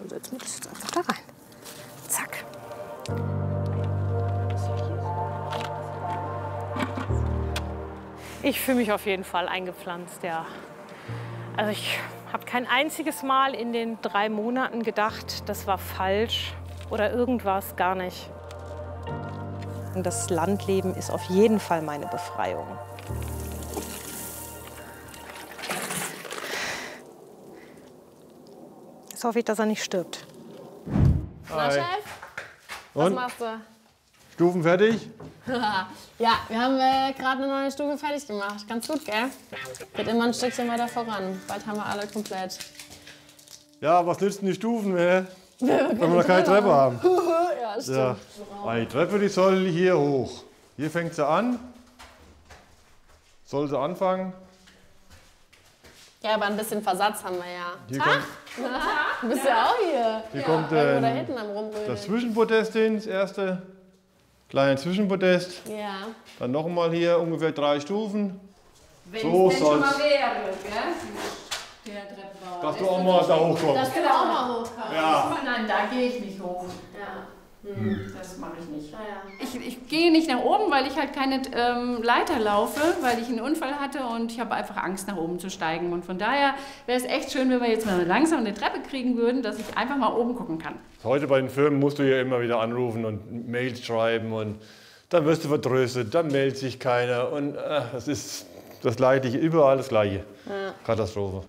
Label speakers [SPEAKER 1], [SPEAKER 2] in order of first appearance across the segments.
[SPEAKER 1] dann setzen wir das jetzt einfach da rein. Zack. Ich fühle mich auf jeden Fall eingepflanzt, ja. Also ich habe kein einziges Mal in den 3 Monaten gedacht, das war falsch oder irgendwas, gar nicht. Das Landleben ist auf jeden Fall meine Befreiung. Jetzt hoffe ich, dass er nicht stirbt.
[SPEAKER 2] Na, Chef? Was
[SPEAKER 3] Und?
[SPEAKER 2] machst du?
[SPEAKER 3] Stufen fertig?
[SPEAKER 2] Ja, wir haben gerade eine neue Stufe fertig gemacht. Ganz gut, gell? Geht immer ein Stückchen weiter voran. Bald haben wir alle komplett.
[SPEAKER 3] Ja, was nützen die Stufen, wenn wir noch keine Treppe haben?
[SPEAKER 2] Ja, stimmt.
[SPEAKER 3] Ja. Die Treppe, die soll hier hoch. Hier fängt sie an. Soll sie anfangen.
[SPEAKER 2] Ja, aber ein bisschen Versatz haben wir ja.
[SPEAKER 3] Hier kommt,
[SPEAKER 2] Du bist ja auch hier.
[SPEAKER 3] hier kommt
[SPEAKER 2] Irgendwo da hinten am Rumrödeln.
[SPEAKER 3] das Zwischenpodest hin, das erste kleine Zwischenpodest.
[SPEAKER 2] Ja.
[SPEAKER 3] Dann noch mal hier ungefähr 3 Stufen.
[SPEAKER 4] Wenn
[SPEAKER 3] So
[SPEAKER 4] es denn schon
[SPEAKER 3] soll's.
[SPEAKER 4] mal wäre, gell? Der Treppenbau.
[SPEAKER 3] Dass du auch mal da hochkommst.
[SPEAKER 2] Dass du da auch mal hochkommst.
[SPEAKER 3] Ja.
[SPEAKER 4] Nein, da gehe ich nicht hoch.
[SPEAKER 2] Ja.
[SPEAKER 4] Das mache ich nicht.
[SPEAKER 2] Ah, ja.
[SPEAKER 4] Ich gehe nicht nach oben, weil ich halt keine Leiter laufe, weil ich einen Unfall hatte und ich habe einfach Angst, nach oben zu steigen. Und von daher wäre es echt schön, wenn wir jetzt mal langsam eine Treppe kriegen würden, dass ich einfach mal oben gucken kann.
[SPEAKER 3] Heute bei den Firmen musst du ja immer wieder anrufen und Mails schreiben und dann wirst du vertröstet, dann meldet sich keiner und das ist das Gleiche, überall das Gleiche.
[SPEAKER 2] Ja.
[SPEAKER 3] Katastrophe.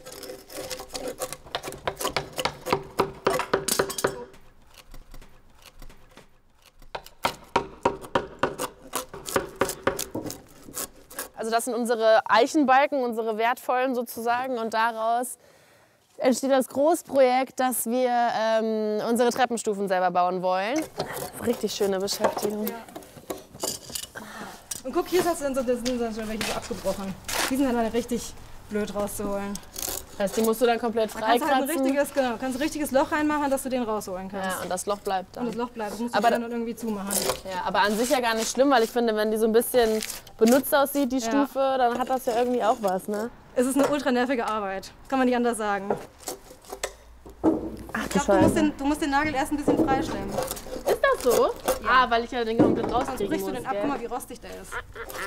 [SPEAKER 2] Also das sind unsere Eichenbalken, unsere wertvollen sozusagen. Und daraus entsteht das Großprojekt, dass wir unsere Treppenstufen selber bauen wollen. Richtig schöne Beschäftigung.
[SPEAKER 1] Und guck, hier sind dann schon welche so abgebrochen. Die sind dann richtig blöd rauszuholen.
[SPEAKER 2] Das heißt, die musst du dann komplett
[SPEAKER 1] Da kannst du halt
[SPEAKER 2] freikratzen.
[SPEAKER 1] kannst ein richtiges Loch reinmachen, dass du den rausholen kannst.
[SPEAKER 2] Ja, und das Loch bleibt dann.
[SPEAKER 1] Und das Loch bleibt, das musst du
[SPEAKER 2] Aber
[SPEAKER 1] dann irgendwie zumachen.
[SPEAKER 2] Ja, aber an sich ja gar nicht schlimm, weil ich finde, wenn die so ein bisschen benutzt aussieht, die Stufe, dann hat das ja irgendwie auch was, ne?
[SPEAKER 1] Es ist eine ultra nervige Arbeit, das kann man nicht anders sagen.
[SPEAKER 2] Ach,
[SPEAKER 1] Ich glaube, du musst den Nagel erst ein bisschen freistemmen.
[SPEAKER 2] Ist das so? Ja. Ah, weil ich ja den komplett
[SPEAKER 1] Sonst
[SPEAKER 2] rauskriegen
[SPEAKER 1] brichst
[SPEAKER 2] muss,
[SPEAKER 1] du den ab,
[SPEAKER 2] gell?
[SPEAKER 1] guck mal, wie rostig der ist.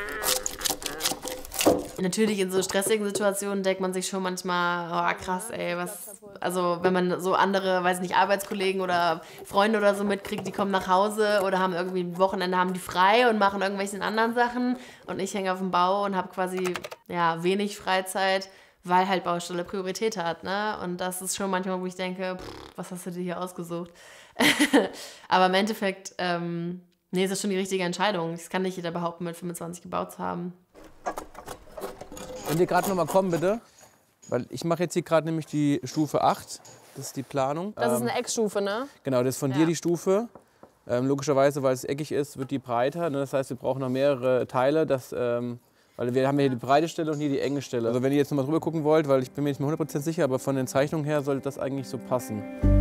[SPEAKER 2] Natürlich in so stressigen Situationen denkt man sich schon manchmal, oh krass, ey, also wenn man so andere, weiß nicht, Arbeitskollegen oder Freunde oder so mitkriegt, die kommen nach Hause oder haben irgendwie ein Wochenende, haben die frei und machen irgendwelche anderen Sachen und ich hänge auf dem Bau und habe quasi, ja, wenig Freizeit, weil halt Baustelle Priorität hat, ne? Und das ist schon manchmal, wo ich denke, was hast du dir hier ausgesucht? Aber im Endeffekt, nee, ist das schon die richtige Entscheidung. Das kann nicht jeder behaupten, mit 25 gebaut zu haben.
[SPEAKER 5] Könnt ihr gerade noch mal kommen, bitte? Weil ich mache jetzt hier gerade nämlich die Stufe 8. Das ist die Planung.
[SPEAKER 2] Das ist eine Eckstufe, ne?
[SPEAKER 5] Genau, das ist von dir die Stufe. Logischerweise, weil es eckig ist, wird die breiter. Ne? Das heißt, wir brauchen noch mehrere Teile. Weil wir haben hier die breite Stelle und hier die enge Stelle. Also wenn ihr jetzt noch mal drüber gucken wollt, weil ich bin mir nicht mehr 100% sicher, aber von den Zeichnungen her sollte das eigentlich so passen.